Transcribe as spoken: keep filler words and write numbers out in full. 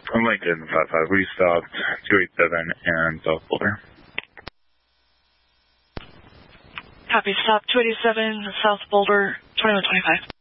I'm Lincoln five five. We stopped two eight seven and South Boulder. Copy. Stop two eighty-seven South Boulder, twenty-one twenty-five.